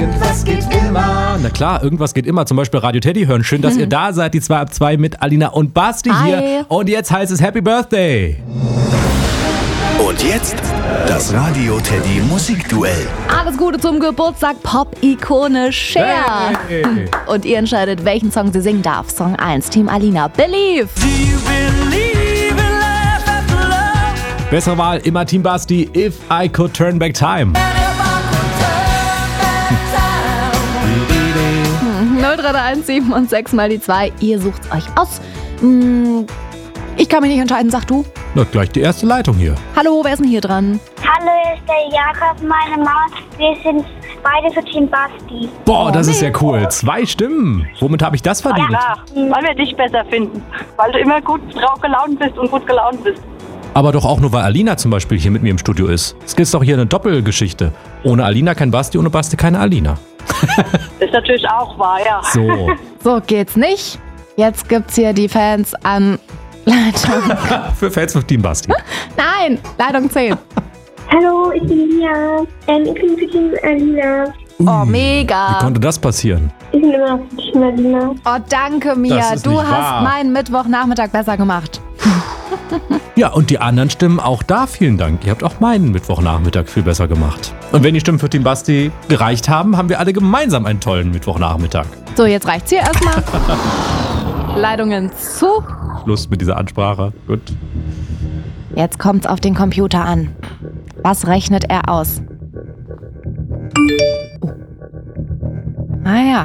Irgendwas geht immer. Na klar, irgendwas geht immer. Zum Beispiel Radio Teddy hören. Schön, dass ihr da seid. Die 2 ab 2 mit Alina und Basti hier. Und jetzt heißt es Happy Birthday. Und jetzt das Radio Teddy Musikduell. Alles Gute zum Geburtstag, Pop-Ikone Cher. Hey. Und ihr entscheidet, welchen Song sie singen darf. Song 1, Team Alina, Believe. Bessere Wahl, immer Team Basti. If I Could Turn Back Time. 0331 7 und 6 mal die 2. Ihr sucht's euch aus. Ich kann mich nicht entscheiden, sag du. Na, gleich die erste Leitung hier. Hallo, wer ist denn hier dran? Hallo, hier ist der Jakob, meine Mama. Wir sind beide für Team Basti. Boah, das ist ja cool. 2 Stimmen. Womit habe ich das verdient? Ja, weil wir dich besser finden. Weil du immer gut drauf gelaunt bist und gut gelaunt bist. Aber doch auch nur, weil Alina zum Beispiel hier mit mir im Studio ist. Es gibt doch hier eine Doppelgeschichte. Ohne Alina kein Basti, ohne Basti keine Alina. Ist natürlich auch wahr, ja. So. So geht's nicht. Jetzt gibt's hier die Fans an Leitung. Für Fans von Team Basti. Nein, Leitung 10. Hallo, ich bin Lia. Ich bin für Team Alina. Oh, Wie mega. konnte das passieren? Ich bin immer für Team Alina. Oh, danke, Mia. Das ist Du nicht hast wahr. meinen Mittwochnachmittag besser gemacht. Ja, und die anderen Stimmen auch da vielen Dank. Ihr habt auch meinen Mittwochnachmittag viel besser gemacht. Und wenn die Stimmen für Team Basti gereicht haben, haben wir alle gemeinsam einen tollen Mittwochnachmittag. So, jetzt reicht's hier erstmal. Leitungen zu. Schluss mit dieser Ansprache. Gut. Jetzt kommt's auf den Computer an. Was rechnet er aus? Oh. Ah ja,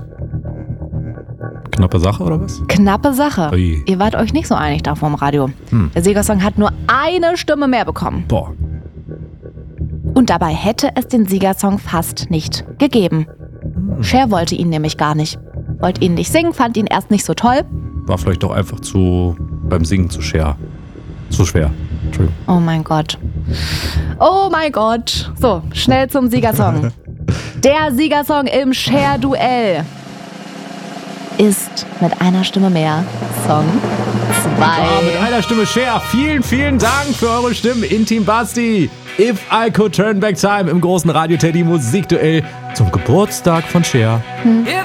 Knappe Sache oder was? knappe Sache. Ui. Ihr wart euch nicht so einig da vom Radio. Der Siegersong hat nur eine Stimme mehr bekommen. Boah. Und dabei hätte es den Siegersong fast nicht gegeben. Cher wollte ihn nämlich gar nicht. Wollte ihn nicht singen, fand ihn erst nicht so toll. War vielleicht doch einfach beim Singen zu schwer. Zu schwer. Entschuldigung. Oh mein Gott. Oh mein Gott. So, schnell zum Siegersong. Der Siegersong im Cher-Duell ist mit einer Stimme mehr Song 2. Mit einer Stimme Cher. Vielen, vielen Dank für eure Stimmen in Team Basti. If I Could Turn Back Time im großen Radio Teddy Musikduell zum Geburtstag von Cher.